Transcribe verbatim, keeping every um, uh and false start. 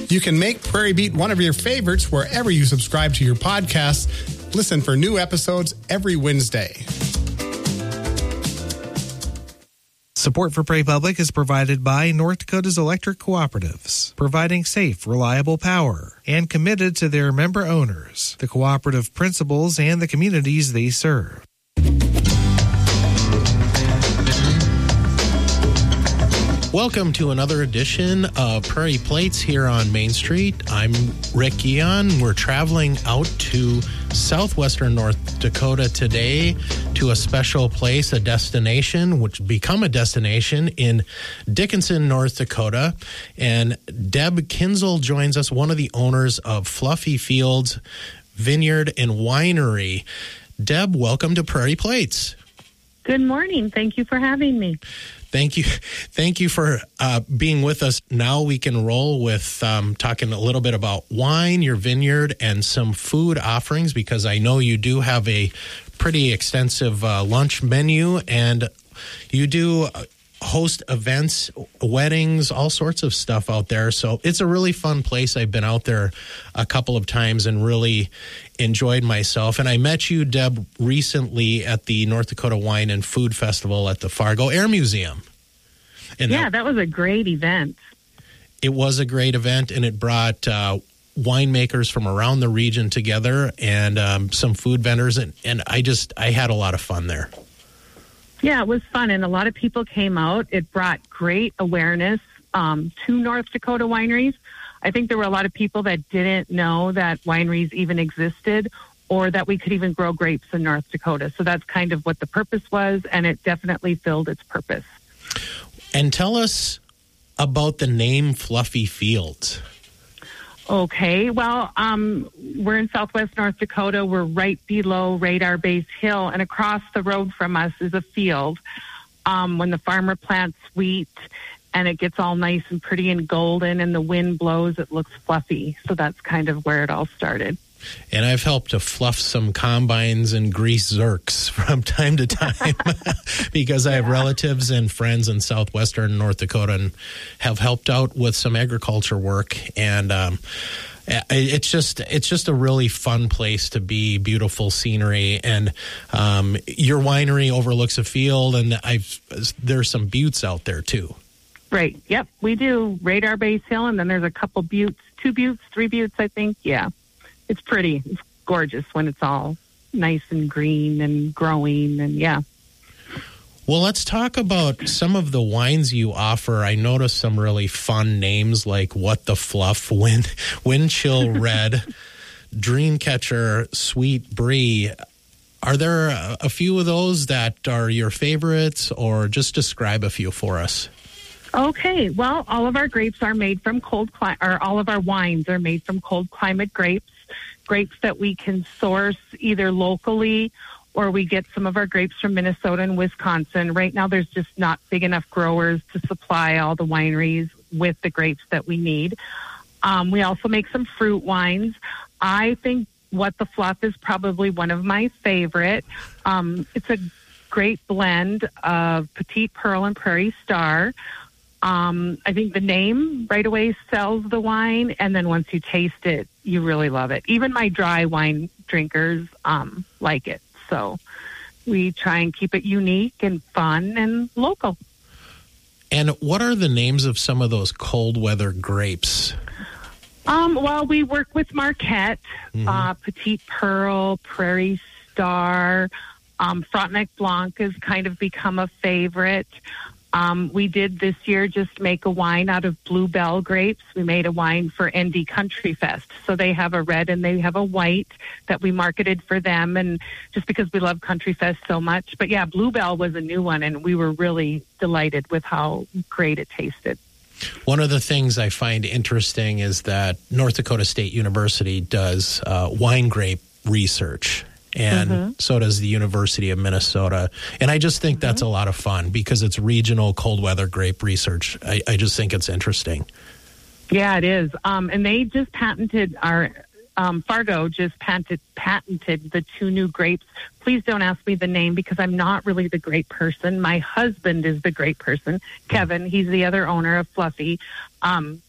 You can make Prairie Beat one of your favorites wherever you subscribe to your podcasts. Listen for new episodes every Wednesday. Support for Prairie Public is provided by North Dakota's electric cooperatives, providing safe, reliable power, and committed to their member owners, the cooperative principles, and the communities they serve. Welcome to another edition of Prairie Plates here on Main Street. I'm Rick Guion. We're traveling out to southwestern North Dakota today to a special place, a destination, which become a destination in Dickinson, North Dakota. And Deb Kinzel joins us, one of the owners of Fluffy Fields Vineyard and Winery. Deb, welcome to Prairie Plates. Good morning. Thank you for having me. Thank you. Thank you for uh, being with us. Now we can roll with um, talking a little bit about wine, your vineyard, and some food offerings, because I know you do have a pretty extensive uh, lunch menu, and you do host events, weddings, all sorts of stuff out there. So it's a really fun place. I've been out there a couple of times and really enjoyed myself. And I met you, Deb, recently at the North Dakota Wine and Food Festival at the Fargo Air Museum. And yeah, that, that was a great event. It was a great event, and it brought uh, winemakers from around the region together and um, some food vendors. And, and I just, I had a lot of fun there. Yeah, it was fun, and a lot of people came out. It brought great awareness um, to North Dakota wineries. I think there were a lot of people that didn't know that wineries even existed or that we could even grow grapes in North Dakota. So that's kind of what the purpose was, and it definitely filled its purpose. And tell us about the name Fluffy Fields. Okay, well, um, we're in southwest North Dakota. We're right below Radar Base Hill, and across the road from us is a field. Um, when the farmer plants wheat and it gets all nice and pretty and golden and the wind blows, it looks fluffy. So that's kind of where it all started. And I've helped to fluff some combines and grease zerks from time to time because I have yeah. relatives and friends in southwestern North Dakota and have helped out with some agriculture work. And um, it's just it's just a really fun place to be, beautiful scenery. And um, your winery overlooks a field, and I've there's some buttes out there too. Right. Yep, we do. Radar Base Hill, and then there's a couple buttes, two buttes, three buttes, I think. Yeah. It's pretty. It's gorgeous when it's all nice and green and growing, and yeah. Well, let's talk about some of the wines you offer. I noticed some really fun names like What the Fluff, Wind, Wind Chill Red, Dreamcatcher, Sweet Brie. Are there a, a few of those that are your favorites, or just describe a few for us? Okay, well, all of our grapes are made from cold climate, or all of our wines are made from cold climate grapes, grapes that we can source either locally or we get some of our grapes from Minnesota and Wisconsin. Right now, there's just not big enough growers to supply all the wineries with the grapes that we need. Um, we also make some fruit wines. I think What the Fluff is probably one of my favorite. Um, it's a great blend of Petite Pearl and Prairie Star. Um, I think the name right away sells the wine, and then once you taste it, you really love it. Even my dry wine drinkers um, like it. So we try and keep it unique and fun and local. And what are the names of some of those cold weather grapes? Um, well, we work with Marquette, mm-hmm. uh, Petite Pearl, Prairie Star. Um, Frontenac Blanc has kind of become a favorite. Um, we did this year just make a wine out of Bluebell grapes. We made a wine for N D Country Fest. So they have a red and they have a white that we marketed for them, and just because we love Country Fest so much. But yeah, Bluebell was a new one, and we were really delighted with how great it tasted. One of the things I find interesting is that North Dakota State University does uh, wine grape research. And mm-hmm. so does the University of Minnesota. And I just think mm-hmm. that's a lot of fun because it's regional cold weather grape research. I, I just think it's interesting. Yeah, it is. Um, and they just patented our, um, Fargo just patented, patented the two new grapes. Please don't ask me the name because I'm not really the grape person. My husband is the grape person, Kevin. He's the other owner of Fluffy. Um,